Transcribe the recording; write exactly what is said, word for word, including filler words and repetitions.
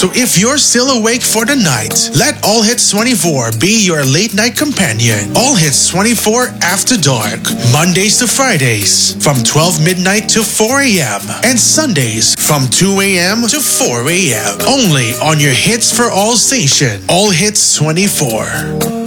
So if you're still awake for the night, let All Hits twenty-four be your late night companion. All Hits twenty-four After Dark, Mondays to Fridays from twelve midnight to four a.m. and Sundays from two a.m. to four a.m. Only on your Hits for All station, All Hits twenty-four.